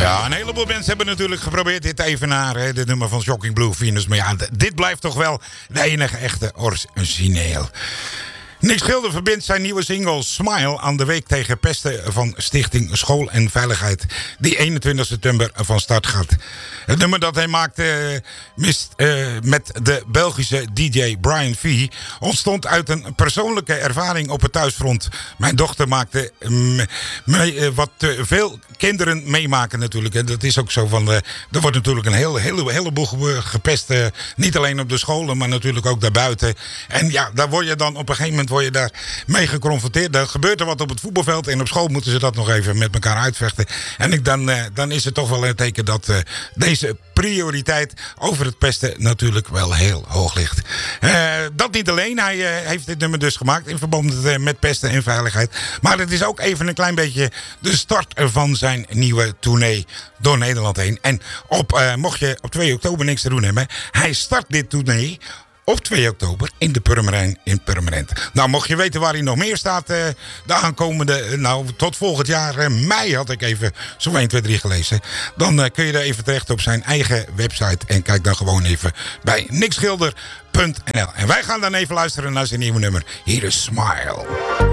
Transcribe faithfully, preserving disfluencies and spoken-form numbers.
Ja, een heleboel mensen hebben natuurlijk geprobeerd dit te evenaren. Dit nummer van Shocking Blue Venus. Maar ja, dit blijft toch wel de enige echte origineel. Nick Schilder verbindt zijn nieuwe single Smile aan de week tegen pesten van Stichting School en Veiligheid, die eenentwintig september van start gaat. Het nummer dat hij maakte uh, mist, uh, met de Belgische D J Brian V ontstond uit een persoonlijke ervaring op het thuisfront. Mijn dochter maakte um, mee, uh, wat uh, veel kinderen meemaken natuurlijk. En dat is ook zo van, uh, er wordt natuurlijk een hele, hele, heleboel gepest. Uh, niet alleen op de scholen, maar natuurlijk ook daarbuiten. En ja, daar word je dan op een gegeven moment word je daar mee geconfronteerd. Er gebeurt er wat op het voetbalveld en op school moeten ze dat nog even met elkaar uitvechten. En ik dan, uh, dan is het toch wel een teken dat uh, deze prioriteit over het pesten natuurlijk wel heel hoog ligt. Uh, dat niet alleen. Hij uh, heeft dit nummer dus gemaakt in verband uh, met pesten en veiligheid. Maar het is ook even een klein beetje de start van zijn nieuwe tournee door Nederland heen. En op, uh, mocht je op twee oktober niks te doen hebben, hij start dit tournee op twee oktober in de Purmerijn in Purmerend. Nou, mocht je weten waar hij nog meer staat uh, de aankomende, uh, nou, tot volgend jaar uh, mei had ik even zo'n één, twee, drie gelezen. Dan uh, kun je er even terecht op zijn eigen website en kijk dan gewoon even bij nick schilder punt n l. En wij gaan dan even luisteren naar zijn nieuwe nummer. Hier is Smile.